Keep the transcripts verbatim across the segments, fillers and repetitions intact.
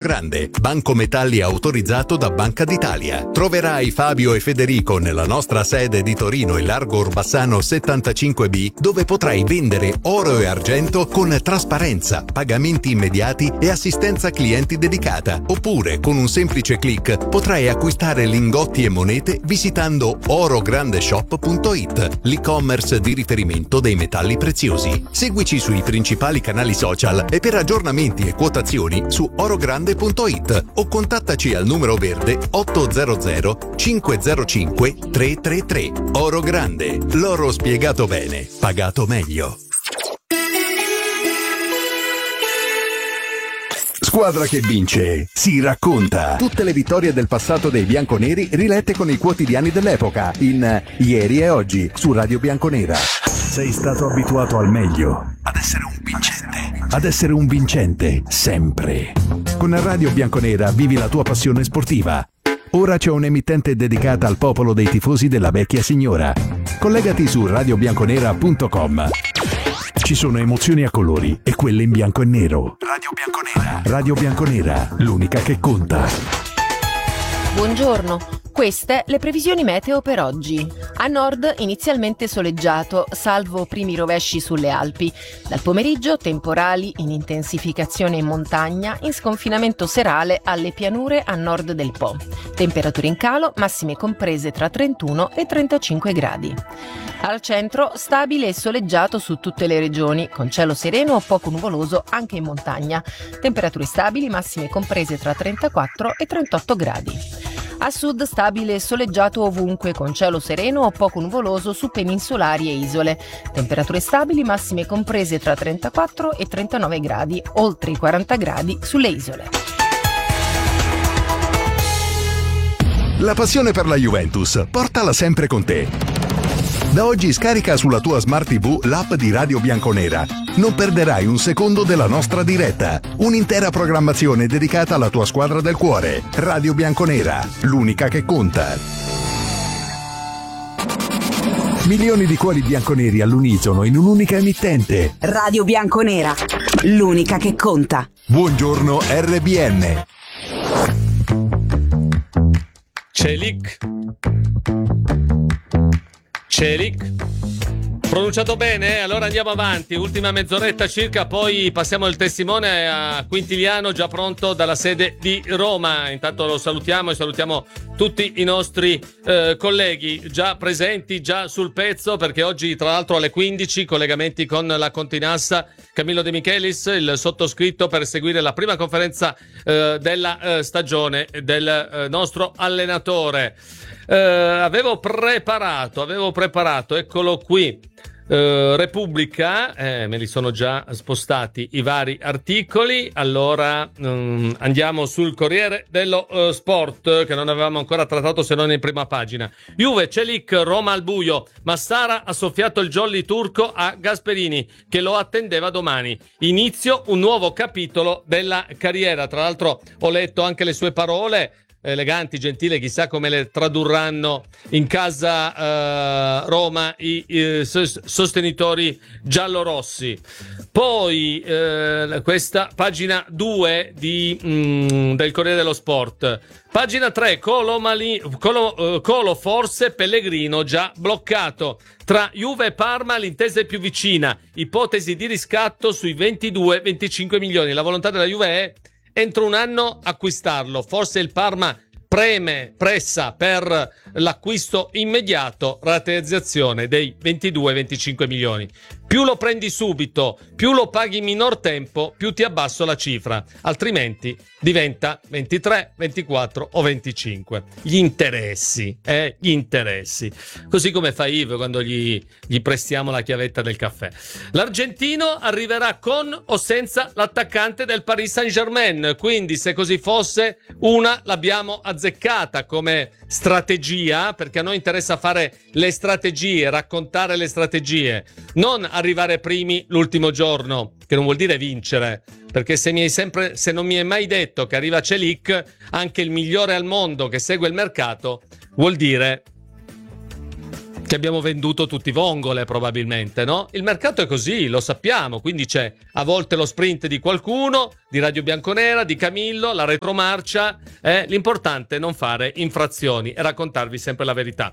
Grande, banco metalli autorizzato da Banca d'Italia. Troverai Fabio e Federico nella nostra sede di Torino e Largo Orbassano settantacinque B, dove potrai vendere oro e argento con trasparenza, pagamenti immediati e assistenza clienti dedicata. Oppure, con un semplice click, potrai acquistare lingotti e monete visitando orograndeshop punto it, l'e-commerce di riferimento dei metalli preziosi. Seguici sui principali canali social e per aggiornamenti e quotazioni su orogrande punto it o contattaci al numero verde ottocento cinquecentocinque trecentotrentatré. Oro Grande, l'oro spiegato bene, pagato meglio. Squadra che vince si racconta. Tutte le vittorie del passato dei bianconeri rilette con i quotidiani dell'epoca in Ieri e Oggi su Radio Bianconera. Sei stato abituato al meglio, ad essere un vincente, ad essere un vincente sempre. Con Radio Bianconera vivi la tua passione sportiva. Ora c'è un'emittente dedicata al popolo dei tifosi della vecchia signora. Collegati su radio bianconera punto com. Ci sono emozioni a colori e quelle in bianco e nero. Radio Bianconera. Radio Bianconera, l'unica che conta. Buongiorno. Queste le previsioni meteo per oggi. A nord inizialmente soleggiato, salvo primi rovesci sulle Alpi. Dal pomeriggio temporali in intensificazione in montagna, in sconfinamento serale alle pianure a nord del Po. Temperature in calo, massime comprese tra trentuno e trentacinque gradi. Al centro stabile e soleggiato su tutte le regioni, con cielo sereno o poco nuvoloso anche in montagna. Temperature stabili, massime comprese tra trentaquattro e trentotto gradi. A sud stabile e soleggiato ovunque, con cielo sereno o poco nuvoloso su peninsulari e isole. Temperature stabili, massime comprese tra trentaquattro e trentanove gradi, oltre i quaranta gradi sulle isole. La passione per la Juventus, portala sempre con te. Da oggi scarica sulla tua Smart tivù l'app di Radio Bianconera. Non perderai un secondo della nostra diretta. Un'intera programmazione dedicata alla tua squadra del cuore. Radio Bianconera, l'unica che conta. Milioni di cuori bianconeri all'unisono in un'unica emittente. Radio Bianconera, l'unica che conta. Buongiorno R B N. Celik. Celik. Pronunciato bene? Allora andiamo avanti, ultima mezz'oretta circa, poi passiamo il testimone a Quintiliano, già pronto dalla sede di Roma. Intanto lo salutiamo e salutiamo tutti i nostri eh, colleghi già presenti, già sul pezzo, perché oggi tra l'altro alle quindici collegamenti con la Continassa, Camillo De Michelis, il sottoscritto, per seguire la prima conferenza eh, della eh, stagione del eh, nostro allenatore. Eh, avevo preparato, avevo preparato, eccolo qui. Uh, Repubblica, eh, me li sono già spostati i vari articoli. Allora um, andiamo sul Corriere dello uh, Sport, che non avevamo ancora trattato se non in prima pagina. Juve, Celik, Roma al buio. Massara ha soffiato il jolly turco a Gasperini, che lo attendeva domani. Inizio un nuovo capitolo della carriera. Tra l'altro ho letto anche le sue parole, eleganti, gentili, chissà come le tradurranno in casa uh, Roma i, i sostenitori giallorossi. Poi uh, questa pagina due di, mm, del Corriere dello Sport. Pagina tre, Colo, Mali, Colo, uh, Colo forse Pellegrino già bloccato. Tra Juve e Parma l'intesa è più vicina, ipotesi di riscatto sui ventidue venticinque milioni. La volontà della Juve è entro un anno acquistarlo. Forse il Parma preme, pressa per l'acquisto immediato, rateizzazione dei ventidue venticinque milioni. Più lo prendi subito, più lo paghi in minor tempo, più ti abbasso la cifra, altrimenti diventa ventitré, ventiquattro o venticinque. Gli interessi, eh, gli interessi. Così come fa Yves quando gli, gli prestiamo la chiavetta del caffè. L'argentino arriverà con o senza l'attaccante del Paris Saint-Germain, quindi se così fosse una l'abbiamo azzeccata come strategia, perché a noi interessa fare le strategie, raccontare le strategie, non arrivare primi l'ultimo giorno, che non vuol dire vincere, perché se mi hai sempre, se non mi hai mai detto che arriva Celik, anche il migliore al mondo che segue il mercato, vuol dire che abbiamo venduto tutti vongole probabilmente, no? Il mercato è così, lo sappiamo, quindi c'è a volte lo sprint di qualcuno, di Radio Bianconera, di Camillo, la retromarcia, eh? L'importante è non fare infrazioni e raccontarvi sempre la verità.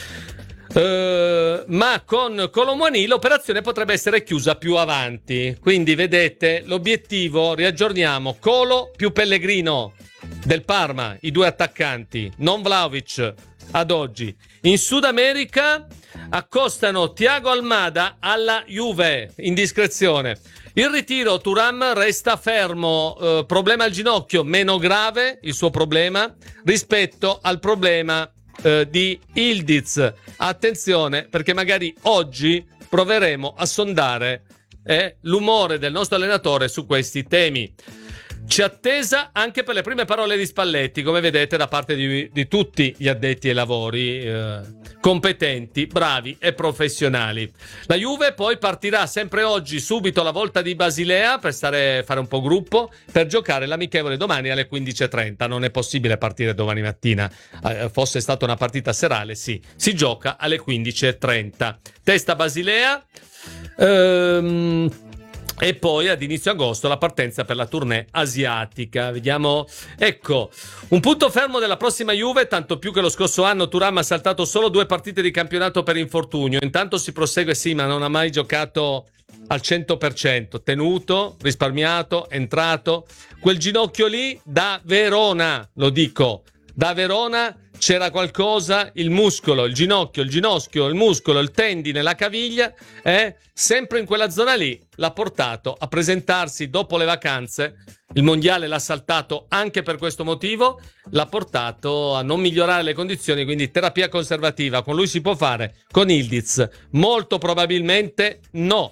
Uh, ma con Colomboani l'operazione potrebbe essere chiusa più avanti, quindi vedete l'obiettivo, riaggiorniamo Colo più Pellegrino del Parma, i due attaccanti, non Vlahovic ad oggi. In Sud America accostano Thiago Almada alla Juve, indiscrezione. Il ritiro, Thuram resta fermo, eh, problema al ginocchio, meno grave il suo problema rispetto al problema eh, di Ildiz. Attenzione, perché magari oggi proveremo a sondare eh, l'umore del nostro allenatore su questi temi. C'è attesa anche per le prime parole di Spalletti, come vedete, da parte di, di tutti gli addetti ai lavori, eh, competenti, bravi e professionali. La Juve poi partirà sempre oggi, subito alla volta di Basilea, per stare, fare un po' gruppo, per giocare l'amichevole domani alle quindici e trenta. Non è possibile partire domani mattina. Eh, fosse stata una partita serale, sì. Si gioca alle quindici e trenta. Testa Basilea. Ehm... E poi ad inizio agosto la partenza per la tournée asiatica. Vediamo, ecco, un punto fermo della prossima Juve, tanto più che lo scorso anno Thuram ha saltato solo due partite di campionato per infortunio. Intanto si prosegue, sì, ma non ha mai giocato al cento per cento, tenuto, risparmiato, entrato. Quel ginocchio lì da Verona, lo dico, da Verona c'era qualcosa, il muscolo, il ginocchio, il ginocchio, il muscolo, il tendine, la caviglia, eh, sempre in quella zona lì l'ha portato a presentarsi dopo le vacanze. Il mondiale l'ha saltato anche per questo motivo, l'ha portato a non migliorare le condizioni, quindi terapia conservativa con lui si può fare, con Ildiz molto probabilmente no.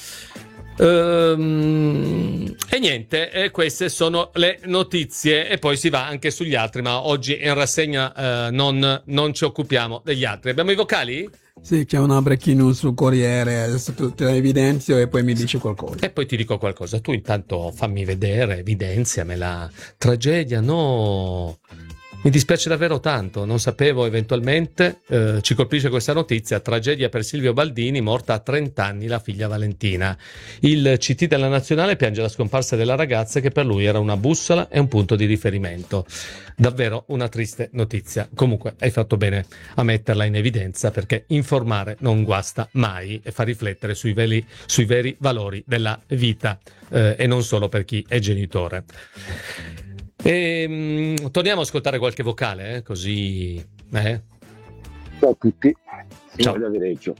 Ehm, e niente, e queste sono le notizie e poi si va anche sugli altri, ma oggi in rassegna eh, non, non ci occupiamo degli altri. Abbiamo i vocali? Sì, c'è una breaking news sul Corriere, adesso te la evidenzio e poi mi dici qualcosa. E poi ti dico qualcosa, tu intanto fammi vedere, evidenziamela. Tragedia, no... Mi dispiace davvero tanto, non sapevo eventualmente, eh, ci colpisce questa notizia, tragedia per Silvio Baldini, morta a trenta anni la figlia Valentina. Il C T della Nazionale piange la scomparsa della ragazza che per lui era una bussola e un punto di riferimento. Davvero una triste notizia. Comunque hai fatto bene a metterla in evidenza perché informare non guasta mai e fa riflettere sui veri, sui veri valori della vita eh, e non solo per chi è genitore. E, mh, torniamo a ascoltare qualche vocale, eh? Così. Eh? Ciao a tutti, Ciao. da Viareggio.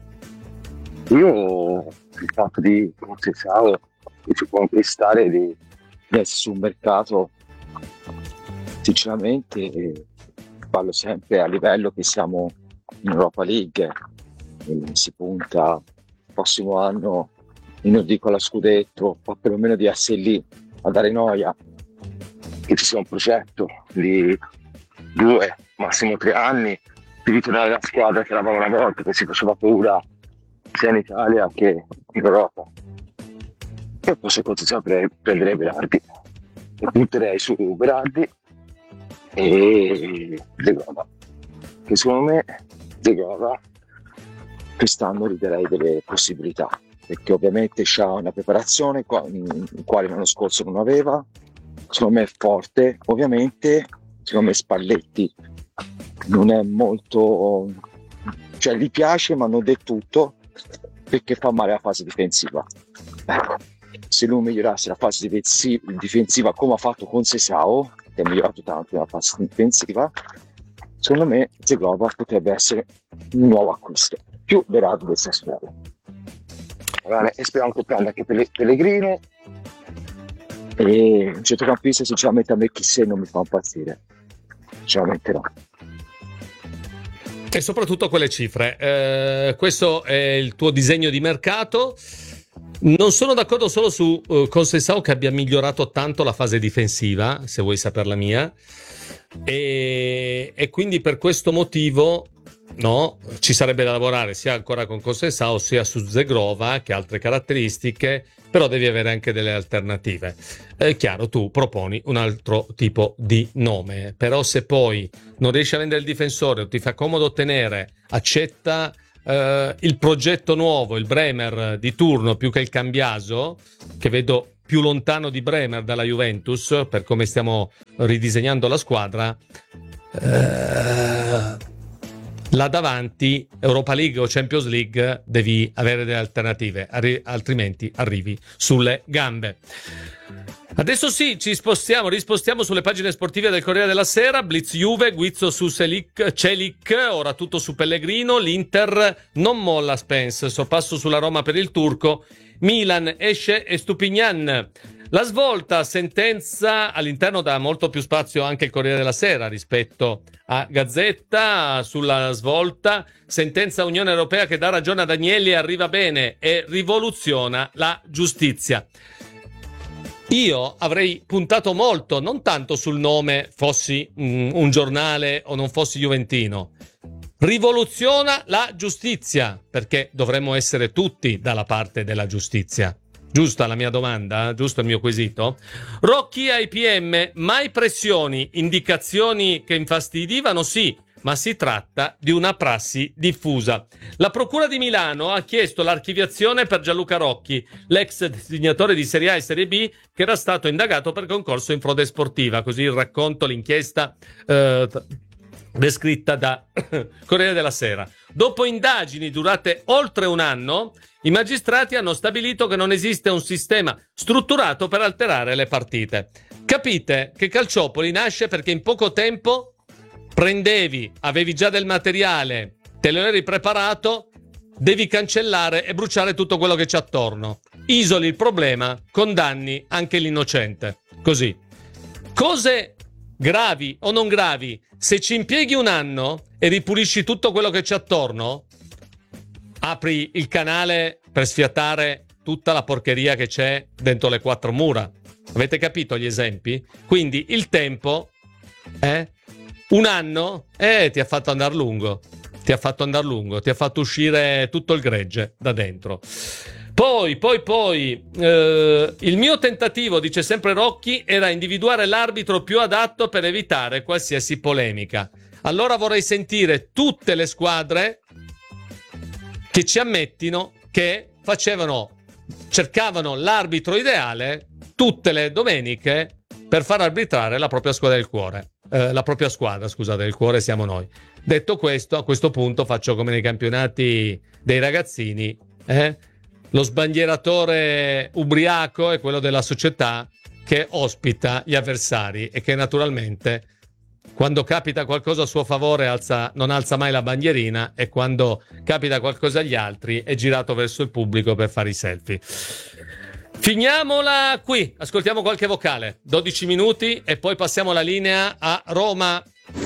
Io il fatto di Conceição che ci può acquistare di, di essere sul mercato, sinceramente eh, parlo sempre a livello che siamo in Europa League e si punta il prossimo anno, io non dico alla scudetto, o perlomeno di essere lì a dare noia, che ci sia un progetto di due, massimo tre anni di ritornare alla squadra che eravamo una volta, che si faceva paura sia in Italia che in Europa. E poi se Conceição prenderei Berardi e punterei su Berardi e Zegova, che secondo me Zegova quest'anno ridarei delle possibilità, perché ovviamente c'ha una preparazione in quale l'anno scorso non aveva. Secondo me è forte, ovviamente secondo me Spalletti non è molto, cioè gli piace ma non del tutto, perché fa male la fase difensiva. Ecco, se lui migliorasse la fase difensiva come ha fatto con Conceição, che ha migliorato tanto la fase difensiva, secondo me Zegova potrebbe essere un nuovo acquisto, più Berardi del Sassuolo. E speriamo che prenda anche Pellegrino. E un centrocampista sinceramente a me Kissé non mi fa impazzire, sinceramente no. E soprattutto quelle cifre, eh, questo è il tuo disegno di mercato. Non sono d'accordo solo su uh, Conceição che abbia migliorato tanto la fase difensiva, se vuoi sapere la mia, e, e quindi per questo motivo no, ci sarebbe da lavorare sia ancora con Conceição sia su Zegrova, che ha altre caratteristiche, però devi avere anche delle alternative. È chiaro, tu proponi un altro tipo di nome, però se poi non riesci a vendere il difensore o ti fa comodo tenere, accetta eh, il progetto nuovo, il Bremer di turno più che il Cambiaso, che vedo più lontano di Bremer dalla Juventus per come stiamo ridisegnando la squadra, eh, là davanti Europa League o Champions League devi avere delle alternative, arri- altrimenti arrivi sulle gambe. Adesso sì, ci spostiamo, rispostiamo sulle pagine sportive del Corriere della Sera. Blitz Juve, Guizzo su Selic, Celic, ora tutto su Pellegrino. L'Inter non molla Spence, sorpasso sulla Roma per il turco. Milan esce e Stupignan. La svolta, sentenza, all'interno dà molto più spazio anche il Corriere della Sera rispetto a Gazzetta. Sulla svolta, sentenza Unione Europea che dà ragione ad Agnelli e arriva bene e rivoluziona la giustizia. Io avrei puntato molto, non tanto sul nome, fossi mm, un giornale o non fossi juventino. Rivoluziona la giustizia, perché dovremmo essere tutti dalla parte della giustizia. Giusta la mia domanda? Giusto il mio quesito? Rocchi ai P M, mai pressioni, indicazioni che infastidivano? Sì, ma si tratta di una prassi diffusa. La Procura di Milano ha chiesto l'archiviazione per Gianluca Rocchi, l'ex disegnatore di Serie A e Serie B, che era stato indagato per concorso in frode sportiva. Così il racconto, l'inchiesta eh, descritta da Corriere della Sera. Dopo indagini durate oltre un anno, i magistrati hanno stabilito che non esiste un sistema strutturato per alterare le partite. Capite che Calciopoli nasce perché in poco tempo prendevi, avevi già del materiale, te lo eri preparato, devi cancellare e bruciare tutto quello che c'è attorno. Isoli il problema, condanni anche l'innocente. Così. Cose gravi o non gravi, se ci impieghi un anno e ripulisci tutto quello che c'è attorno, apri il canale per sfiatare tutta la porcheria che c'è dentro le quattro mura. Avete capito gli esempi? Quindi il tempo, eh? Un anno, eh, ti ha fatto andare lungo. Ti ha fatto andare lungo, ti ha fatto uscire tutto il gregge da dentro. Poi, poi, poi, eh, il mio tentativo, dice sempre Rocchi, era individuare l'arbitro più adatto per evitare qualsiasi polemica. Allora vorrei sentire tutte le squadre che ci ammettino che facevano, cercavano l'arbitro ideale tutte le domeniche per far arbitrare la propria squadra del cuore. Eh, la propria squadra, scusate, del cuore siamo noi. Detto questo, a questo punto faccio come nei campionati dei ragazzini, eh? Lo sbandieratore ubriaco è quello della società che ospita gli avversari e che naturalmente quando capita qualcosa a suo favore alza, non alza mai la bandierina, e quando capita qualcosa agli altri è girato verso il pubblico per fare i selfie. Finiamola qui, ascoltiamo qualche vocale, dodici minuti e poi passiamo la linea a Roma.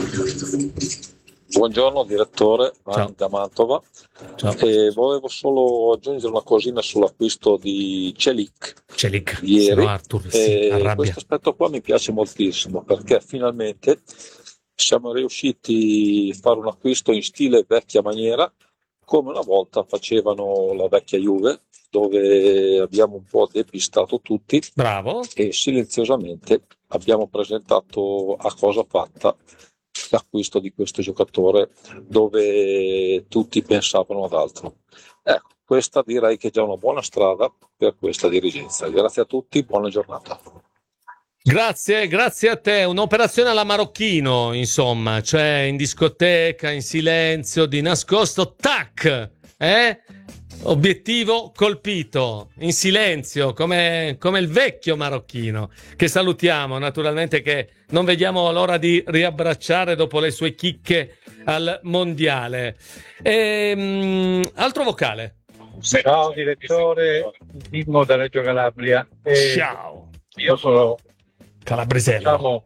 Buongiorno direttore, Ciao. Da Mantova. Ciao. E volevo solo aggiungere una cosina sull'acquisto di Celic, Celic. ieri. Arthur, sì, e questo aspetto qua mi piace moltissimo perché finalmente siamo riusciti a fare un acquisto in stile vecchia maniera, come una volta facevano la vecchia Juve, dove abbiamo un po' depistato tutti. Bravo. E silenziosamente abbiamo presentato a cosa fatta l'acquisto di questo giocatore, dove tutti pensavano ad altro. Ecco, questa direi che è già una buona strada per questa dirigenza. Grazie a tutti, buona giornata. Grazie, grazie a te. Un'operazione alla Marocchino, insomma, cioè in discoteca, in silenzio, di nascosto, tac, eh? Obiettivo colpito, in silenzio, come, come il vecchio Marocchino, che salutiamo naturalmente, che non vediamo l'ora di riabbracciare dopo le sue chicche al mondiale. E, um, altro vocale. Ciao direttore, Mimmo da Reggio Calabria. E Ciao. Io sono Calabresello. Diciamo,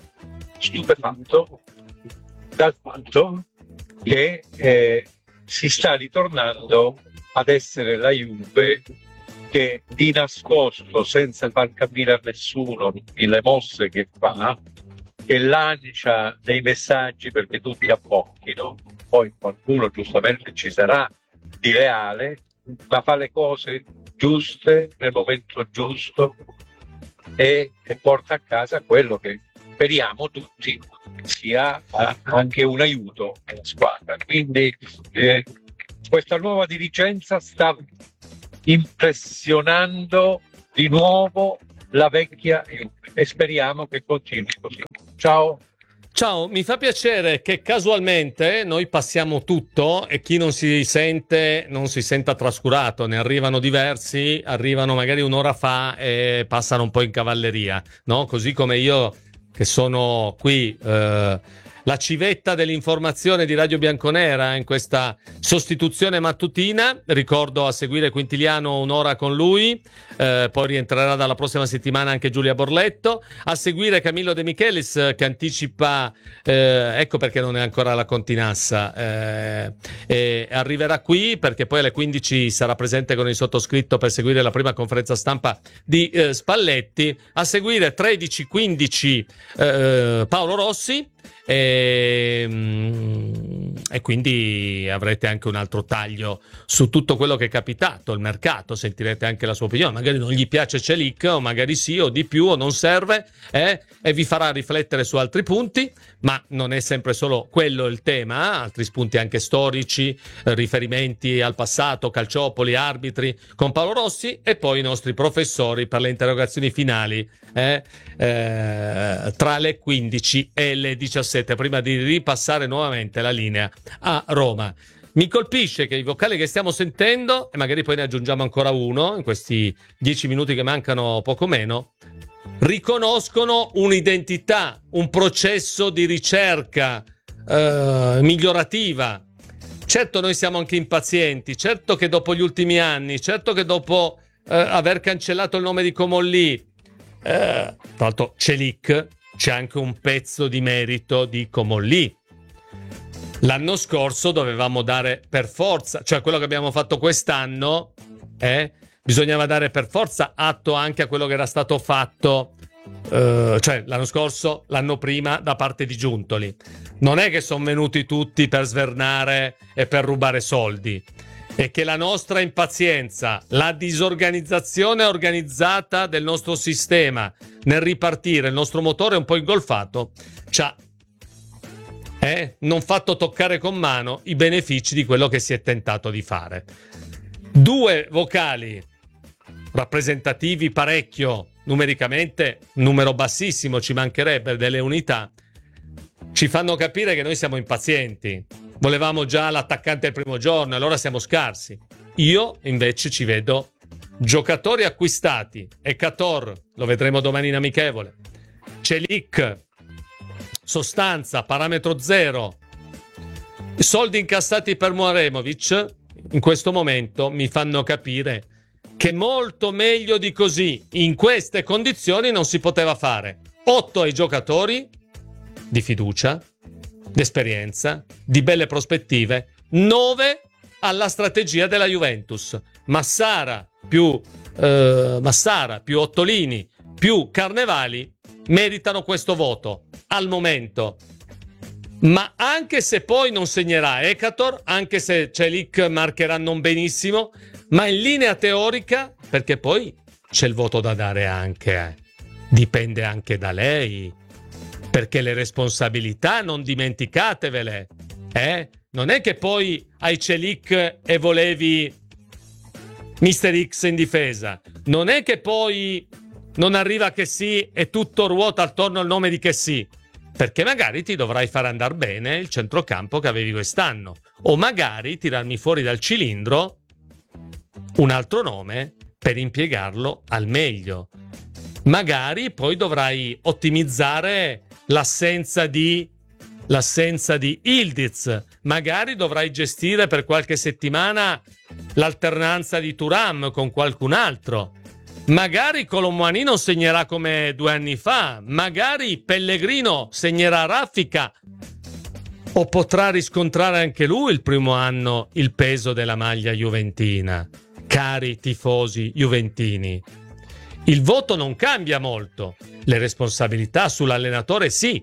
stupefatto dal fatto che eh, si sta ritornando ad essere la Juve che di nascosto, senza far capire a nessuno le mosse che fa, che lancia dei messaggi perché tutti abbocchino, poi qualcuno giustamente ci sarà di leale, ma fa le cose giuste nel momento giusto e, e porta a casa quello che speriamo tutti sia anche un aiuto alla squadra. Quindi eh, questa nuova dirigenza sta impressionando di nuovo la vecchia Juve e speriamo che continui così. Ciao. Ciao, mi fa piacere che casualmente noi passiamo tutto e chi non si sente non si senta trascurato, ne arrivano diversi, arrivano magari un'ora fa e passano un po' in cavalleria, no? Così come io che sono qui eh, la civetta dell'informazione di Radio Bianconera in questa sostituzione mattutina. Ricordo a seguire Quintiliano un'ora con lui, eh, poi rientrerà dalla prossima settimana anche Giulia Borletto, a seguire Camillo De Michelis che anticipa, eh, ecco perché non è ancora la Continassa, eh, e arriverà qui perché poi alle quindici sarà presente con il sottoscritto per seguire la prima conferenza stampa di eh, Spalletti, a seguire tredici quindici eh, Paolo Rossi. E, e quindi avrete anche un altro taglio su tutto quello che è capitato, il mercato, sentirete anche la sua opinione, magari non gli piace Celik o magari sì o di più o non serve, eh? E vi farà riflettere su altri punti, ma non è sempre solo quello il tema, eh? Altri spunti anche storici, eh, riferimenti al passato, calciopoli, arbitri con Paolo Rossi e poi i nostri professori per le interrogazioni finali eh? Eh, tra le quindici e le diciassette, prima di ripassare nuovamente la linea a Roma. Mi colpisce che i vocali che stiamo sentendo, e magari poi ne aggiungiamo ancora uno in questi dieci minuti che mancano, poco meno, riconoscono un'identità, un processo di ricerca eh, migliorativa. Certo noi siamo anche impazienti, certo che dopo gli ultimi anni, certo che dopo eh, aver cancellato il nome di Comolli, eh, tra l'altro Celik, c'è anche un pezzo di merito di Comolli. L'anno scorso dovevamo dare per forza, cioè quello che abbiamo fatto quest'anno, eh, bisognava dare per forza atto anche a quello che era stato fatto, eh, cioè l'anno scorso, l'anno prima da parte di Giuntoli. Non è che sono venuti tutti per svernare e per rubare soldi, è che la nostra impazienza, la disorganizzazione organizzata del nostro sistema nel ripartire, il nostro motore un po' ingolfato, ci ha eh, non fatto toccare con mano i benefici di quello che si è tentato di fare. Due vocali rappresentativi parecchio, numericamente numero bassissimo, ci mancherebbe, delle unità, ci fanno capire che noi siamo impazienti. Volevamo già l'attaccante al primo giorno, allora siamo scarsi. Io invece ci vedo giocatori acquistati, Ekator, lo vedremo domani in amichevole, Celik, sostanza, parametro zero, soldi incassati per Muaremovic, in questo momento mi fanno capire che molto meglio di così, in queste condizioni, non si poteva fare. Otto ai giocatori di fiducia, di esperienza, di belle prospettive, nove alla strategia della Juventus. Massara più eh, Massara più Ottolini più Carnevali meritano questo voto al momento. Ma anche se poi non segnerà Ekator, anche se Celik marcherà non benissimo, ma in linea teorica, perché poi c'è il voto da dare anche, eh. Dipende anche da lei, perché le responsabilità non dimenticatevele, eh? Non è che poi hai Celik e volevi mister X in difesa, non è che poi non arriva che sì e tutto ruota attorno al nome di che sì, perché magari ti dovrai far andare bene il centrocampo che avevi quest'anno, o magari tirarmi fuori dal cilindro un altro nome per impiegarlo al meglio. Magari poi dovrai ottimizzare l'assenza di l'assenza di Ildiz, magari dovrai gestire per qualche settimana l'alternanza di Thuram con qualcun altro. Magari Colomboani non segnerà come due anni fa, magari Pellegrino segnerà Raffica, o potrà riscontrare anche lui il primo anno il peso della maglia juventina. Cari tifosi juventini, Il voto non cambia molto, le responsabilità sull'allenatore sì.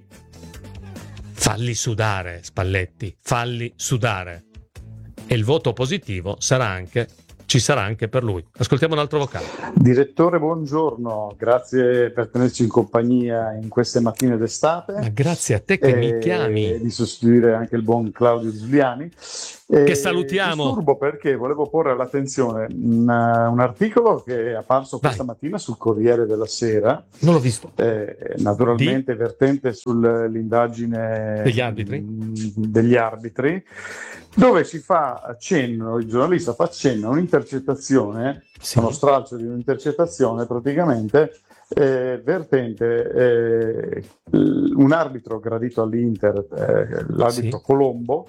Falli sudare, Spalletti, falli sudare. E il voto positivo sarà anche, ci sarà anche per lui. Ascoltiamo un altro vocale. Direttore, buongiorno, grazie per tenerci in compagnia in queste mattine d'estate. Ma grazie a te che mi chiami. Di sostituire anche il buon Claudio Giuliani. E che salutiamo. Disturbo perché volevo porre all'attenzione un, un articolo che è apparso Vai. questa mattina sul Corriere della Sera. Non l'ho visto. Eh, naturalmente Di? vertente sull'indagine degli arbitri. degli arbitri, dove si fa accenno, il giornalista fa accenno a un'intercettazione, sì. uno stralcio di un'intercettazione praticamente eh, vertente eh, un arbitro gradito all'Inter, eh, l'arbitro sì. Colombo,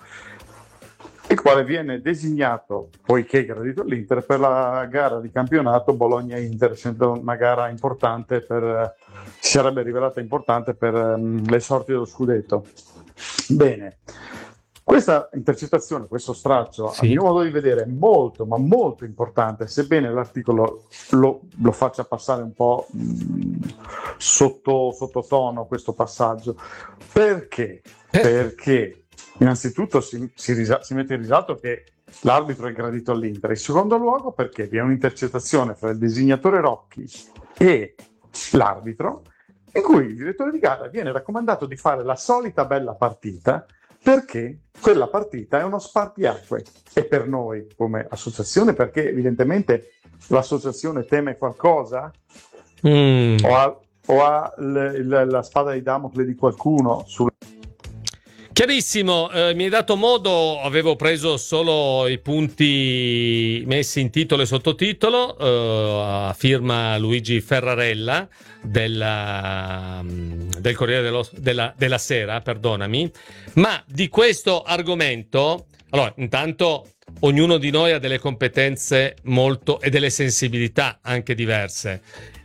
il quale viene designato, poiché gradito all'Inter, per la gara di campionato Bologna-Inter, essendo una gara importante per, si sarebbe rivelata importante per um, le sorti dello scudetto. Bene. Questa intercettazione, questo straccio, sì. a mio modo di vedere, è molto, ma molto importante, sebbene l'articolo lo, lo faccia passare un po' mh, sotto, sottotono questo passaggio. Perché? Eh. Perché innanzitutto si, si, risa- si mette in risalto che l'arbitro è gradito all'Inter. In secondo luogo perché vi è un'intercettazione fra il designatore Rocchi e l'arbitro, in cui il direttore di gara viene raccomandato di fare la solita bella partita, perché quella partita è uno spartiacque, e per noi come associazione, perché evidentemente l'associazione teme qualcosa mm. o ha, o ha l, l, la spada di Damocle di qualcuno sul... Chiarissimo, eh, mi hai dato modo, avevo preso solo i punti messi in titolo e sottotitolo, eh, a firma Luigi Ferrarella della, del Corriere dello, della, della Sera, perdonami, ma di questo argomento, allora intanto ognuno di noi ha delle competenze molto e delle sensibilità anche diverse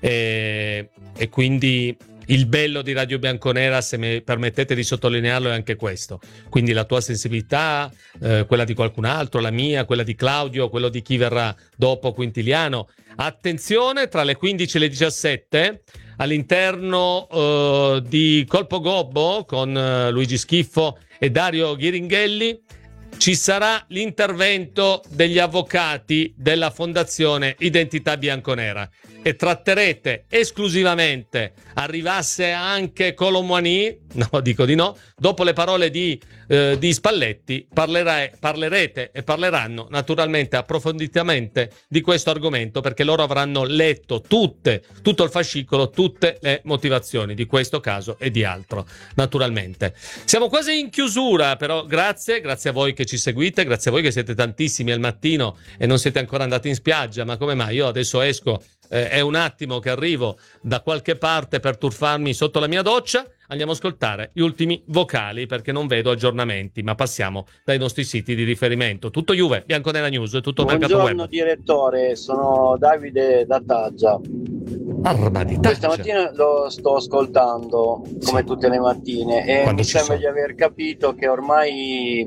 e, e quindi... Il bello di Radio Bianconera, se mi permettete di sottolinearlo, è anche questo. Quindi la tua sensibilità, eh, quella di qualcun altro, la mia, quella di Claudio, quello di chi verrà dopo, Quintiliano. Attenzione, tra le quindici e le diciassette, all'interno eh, di Colpo Gobbo, con eh, Luigi Schiffo e Dario Ghiringhelli, ci sarà l'intervento degli avvocati della Fondazione Identità Bianconera e tratterete esclusivamente, arrivasse anche Colomani, no dico di no, dopo le parole di, eh, di Spalletti parlerai, parlerete e parleranno naturalmente approfonditamente di questo argomento, perché loro avranno letto tutte, tutto il fascicolo, tutte le motivazioni di questo caso e di altro naturalmente. Siamo quasi in chiusura, però grazie, grazie a voi che ci seguite, grazie a voi che siete tantissimi al mattino e non siete ancora andati in spiaggia. Ma come mai? Io adesso esco, eh, è un attimo che arrivo da qualche parte per tuffarmi sotto la mia doccia. Andiamo a ascoltare gli ultimi vocali, perché non vedo aggiornamenti, ma passiamo dai nostri siti di riferimento. Tutto Juve, Bianconera News e tutto il mercato web. Buongiorno direttore, sono Davide da Taggia. Arma di Taggia. Questa mattina lo sto ascoltando come sì. tutte le mattine e Quando mi sembra sono. di aver capito che ormai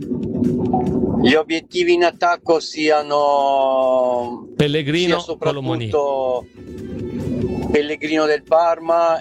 gli obiettivi in attacco siano Pellegrino, sia soprattutto Pellegrino del Parma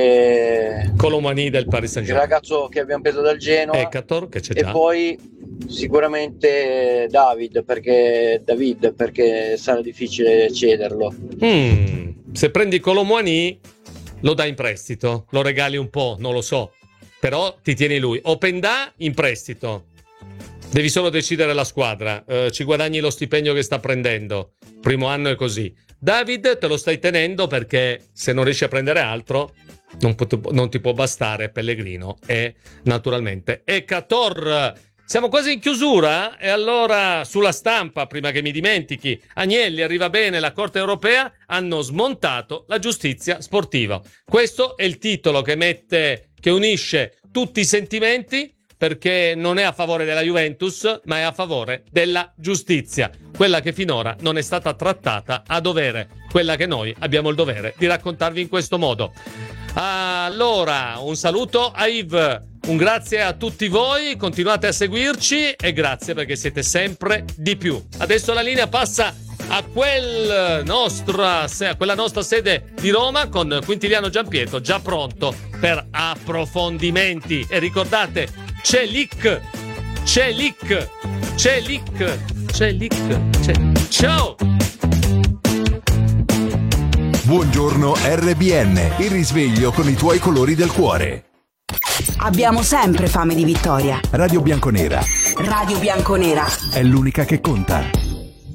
e Colomani del Paris Saint-Germain, il ragazzo che abbiamo preso dal Genoa, Ecator, che c'è e già. poi sicuramente David, perché David perché sarà difficile cederlo. Mm, se prendi Colomani lo dai in prestito, lo regali un po', non lo so, però ti tieni lui. Openda in prestito, devi solo decidere la squadra, eh, ci guadagni lo stipendio che sta prendendo, primo anno è così. David te lo stai tenendo perché se non riesci a prendere altro non, pot- non ti può bastare Pellegrino e naturalmente Ecator. Siamo quasi in chiusura e allora sulla Stampa, prima che mi dimentichi, Agnelli, arriva bene, la Corte Europea, hanno smontato la giustizia sportiva. Questo è il titolo che mette, che unisce tutti i sentimenti, perché non è a favore della Juventus, ma è a favore della giustizia, quella che finora non è stata trattata a dovere, quella che noi abbiamo il dovere di raccontarvi in questo modo. Allora, un saluto a Yves, un grazie a tutti voi, continuate a seguirci e grazie perché siete sempre di più. Adesso la linea passa a quel nostra, a quella nostra sede di Roma con Quintiliano Giampietro già pronto per approfondimenti. E ricordate, c'è Lick, c'è Lick, c'è Lick, c'è Lick, c'è. Ciao! Buongiorno R B N, il risveglio con i tuoi colori del cuore. Abbiamo sempre fame di vittoria. Radio Bianconera. Radio Bianconera. È l'unica che conta.